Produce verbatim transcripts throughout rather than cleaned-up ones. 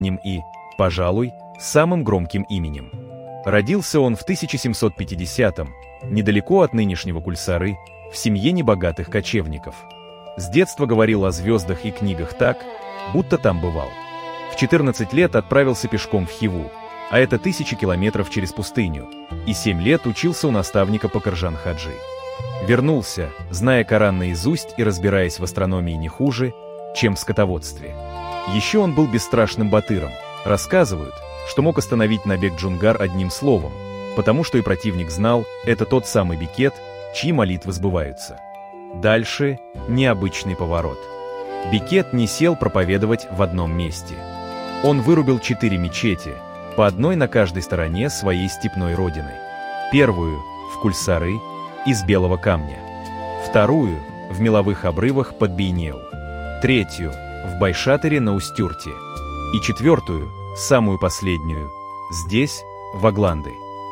ним и, пожалуй, самым громким именем. Родился он в тысяча семьсот пятидесятом, недалеко от нынешнего Кульсары, в семье небогатых кочевников. С детства говорил о звездах и книгах так, будто там бывал. В четырнадцать лет отправился пешком в Хиву, а это тысячи километров через пустыню, и семь лет учился у наставника по Каржан-Хаджи. Вернулся, зная Коран наизусть и разбираясь в астрономии не хуже, чем в скотоводстве. Еще он был бесстрашным батыром. Рассказывают, что мог остановить набег джунгар одним словом, потому что и противник знал, это тот самый Бекет, чьи молитвы сбываются. Дальше необычный поворот. Бекет не сел проповедовать в одном месте. Он вырубил четыре мечети, по одной на каждой стороне своей степной родины. Первую – в Кульсары, из белого камня. Вторую – в меловых обрывах под Бейнеу. Третью – в Байшатере на Устюрте. И четвертую, самую последнюю, здесь, в Агланды.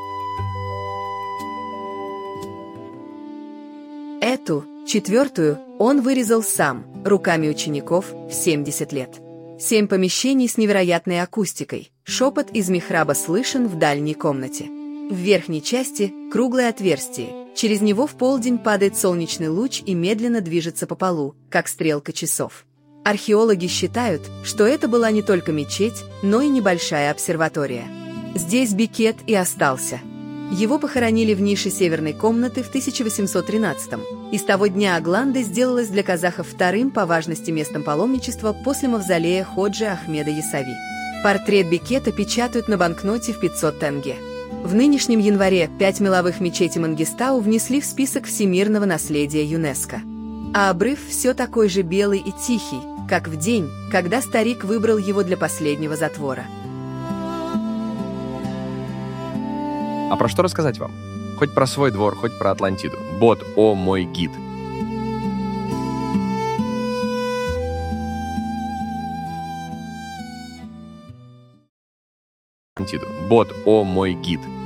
Эту, четвертую, он вырезал сам, руками учеников, в семьдесят лет. Семь помещений с невероятной акустикой. Шепот из михраба слышен в дальней комнате. В верхней части – круглое отверстие. Через него в полдень падает солнечный луч и медленно движется по полу, как стрелка часов. Археологи считают, что это была не только мечеть, но и небольшая обсерватория. Здесь Бекет и остался. Его похоронили в нише северной комнаты в тысяча восемьсот тринадцатом, и с того дня Агланда сделалась для казахов вторым по важности местом паломничества после мавзолея Ходжи Ахмеда Ясави. Портрет Бекета печатают на банкноте в пятьсот тенге. В нынешнем январе пять меловых мечетей Мангистау внесли в список всемирного наследия ЮНЕСКО. А обрыв все такой же белый и тихий, как в день, когда старик выбрал его для последнего затвора. А про что рассказать вам? Хоть про свой двор, хоть про Атлантиду. Бот, о мой гид. Атлантиду. Бот, о мой гид.